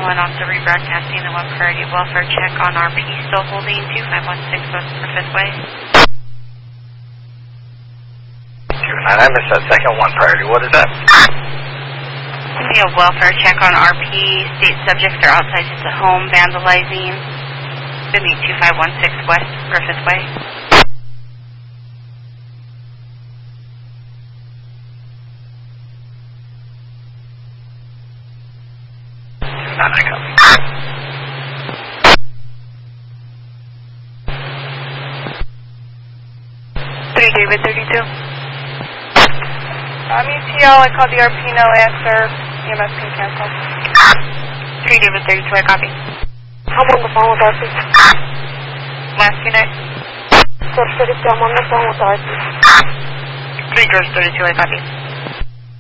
911, also rebroadcasting the 1 priority welfare check on RP, still holding 2516 West Griffith Way. 29, I missed that second 1 priority. What is that? A welfare check on RP. State subjects are outside just a home vandalizing. It's going to be 2516 West Griffith Way. I copy. 3 David 32. ETL, I called the RP, no answer. EMS can cancel. 3 David 32, I copy. I'm on the phone with RP. Last unit. George 32, I'm on the phone with RP. 3 George 32, I copy.